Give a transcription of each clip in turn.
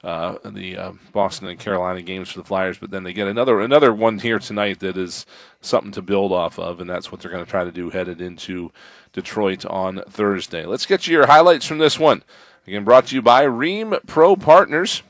Boston and Carolina games for the Flyers, but then they get another one here tonight that is something to build off of, and that's what they're going to try to do headed into Detroit on Thursday. Let's get you your highlights from this one. Again, brought to you by Rheem Pro Partners.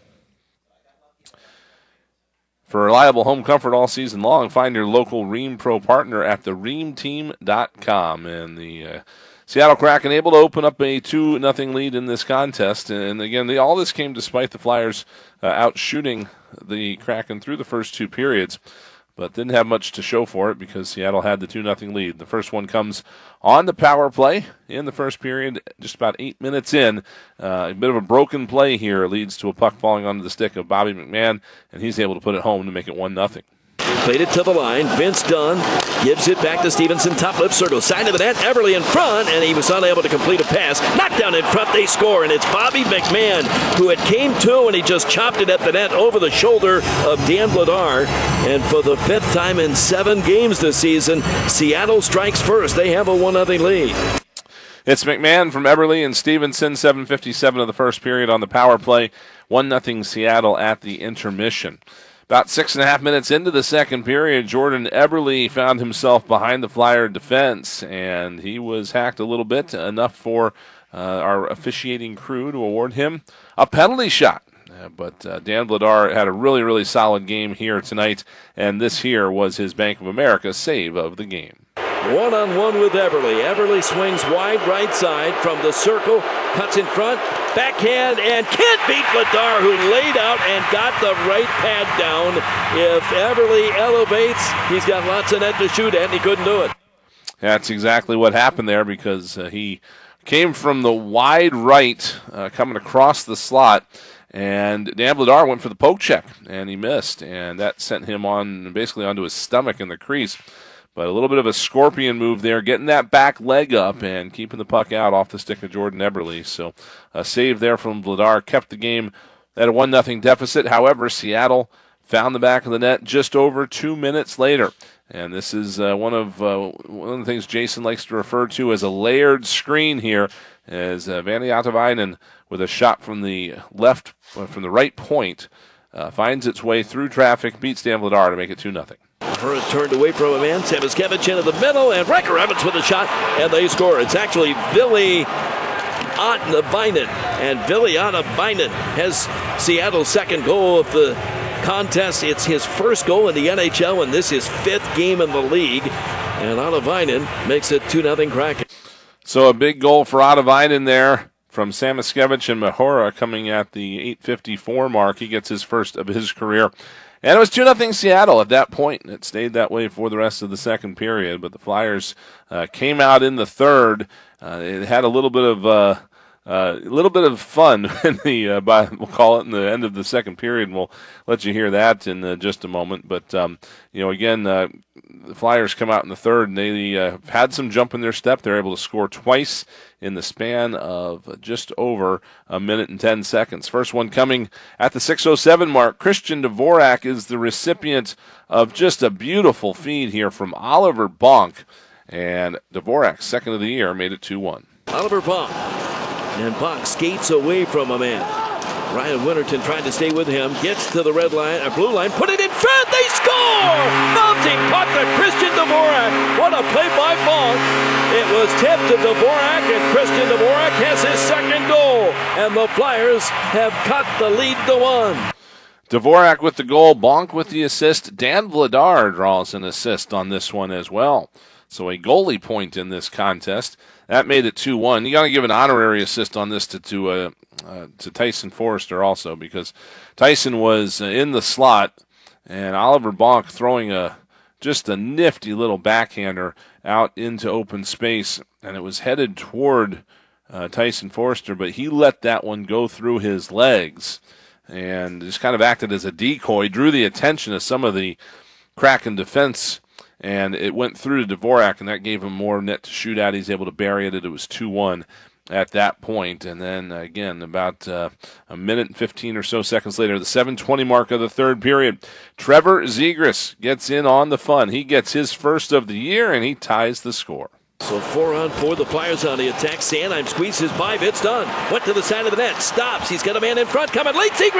For reliable home comfort all season long, find your local Rheem Pro partner at thereamteam.com. And the Seattle Kraken able to open up a 2-0 lead in this contest. And again, all this came despite the Flyers outshooting the Kraken through the first two periods, but didn't have much to show for it because Seattle had the 2-0 lead. The first one comes on the power play in the first period, just about 8 minutes in. A bit of a broken play here leads to a puck falling onto the stick of Bobby McMahon, and he's able to put it home to make it 1-0. Played it to the line. Vince Dunn gives it back to Stevenson. Top left circle. Side of the net. Everly in front, and he was unable to complete a pass. Knocked down in front. They score, and it's Bobby McMahon who had came to, and he just chopped it at the net over the shoulder of Dan Vladar. And for the fifth time in 7 games this season, Seattle strikes first. They have a 1-0 lead. It's McMahon from Everly and Stevenson, 7:57 of the first period on the power play. 1-0 Seattle at the intermission. About 6.5 minutes into the second period, Jordan Eberle found himself behind the Flyer defense, and he was hacked a little bit, enough for our officiating crew to award him a penalty shot. But Dan Vladar had a really, really solid game here tonight, and this here was his Bank of America save of the game. 1-on-1 with Eberle. Eberle swings wide right side from the circle, cuts in front, backhand, and can't beat Vladar, who laid out and got the right pad down. If Eberle elevates, he's got lots of net to shoot at, and he couldn't do it. That's exactly what happened there because he came from the wide right, coming across the slot, and Dan Vladar went for the poke check, and he missed, and that sent him on basically onto his stomach in the crease. But a little bit of a scorpion move there, getting that back leg up and keeping the puck out off the stick of Jordan Eberle. So a save there from Vladar kept the game at a 1-0 deficit. However, Seattle found the back of the net just over 2 minutes later. And this is one of the things Jason likes to refer to as a layered screen here, as Vanni Atavainen with a shot from the right point finds its way through traffic, beats Dan Vladar to make it 2-0. Hurd turned away from a man. Samoskevich into the middle, and Riker Evans with a shot, and they score. It's actually Ville Otavainen, and Ville Otavainen has Seattle's second goal of the contest. It's his first goal in the NHL, and this is 5th game in the league, and Otavainen makes it 2-0 Kraken. So a big goal for Otavainen there from Samoskevich and Mahora coming at the 8:54 mark. He gets his first of his career. And it was 2-0 Seattle at that point, and it stayed that way for the rest of the second period. But the Flyers came out in the third. It had a little bit of fun in we'll call it in the end of the second period, and we'll let you hear that in just a moment. But again, the Flyers come out in the third, and they had some jump in their step. They're able to score twice in the span of just over a minute and 10 seconds. First one coming at the 6:07 mark. Christian Dvorak is the recipient of just a beautiful feed here from Oliver Bonk, and Dvorak, second of the year, made it 2-1. Oliver Bonk, and Bonk skates away from a man. Ryan Winterton tried to stay with him, gets to the red line, blue line, put it in front, they score! Bouncing puck to Christian Dvorak. What a play by Bonk. It was tipped to Dvorak, and Christian Dvorak has his second goal, and the Flyers have cut the lead to 1. Dvorak with the goal, Bonk with the assist. Dan Vladar draws an assist on this one as well. So a goalie point in this contest. That made it 2-1. You got to give an honorary assist on this to Tyson Forrester also, because Tyson was in the slot, and Oliver Bonk throwing just a nifty little backhander out into open space, and it was headed toward Tyson Forrester, but he let that one go through his legs and just kind of acted as a decoy, drew the attention of some of the Kraken defense, and it went through to Dvorak, and that gave him more net to shoot at. He's able to bury it. It was 2-1 at that point. And then, again, about a minute and 15 or so seconds later, the 7:20 mark of the third period, Trevor Zegras gets in on the fun. He gets his first of the year, and he ties the score. So 4-on-4, the Flyers on the attack. Sanheim squeezes by. It's done. Went to the side of the net. Stops. He's got a man in front coming late. Zegras